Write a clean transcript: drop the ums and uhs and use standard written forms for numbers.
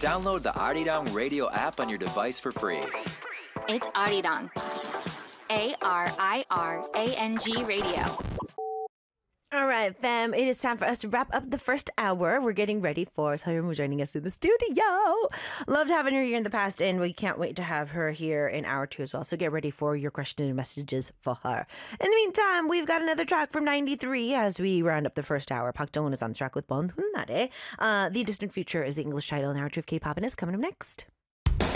Download the Arirang Radio app on your device for free. It's Arirang. ARIRANG Radio. All right, fam, it is time for us to wrap up the first hour. We're getting ready for Soyeon joining us in the studio. Loved having her here in the past, and we can't wait to have her here in hour 2 as well. So get ready for your questions and messages for her. In the meantime, we've got another track from 93 as we round up the first hour. Park Jong-un is on the track with Bon Hunnare. The Distant Future is the English title, and hour 2 of K-pop, and is coming up next.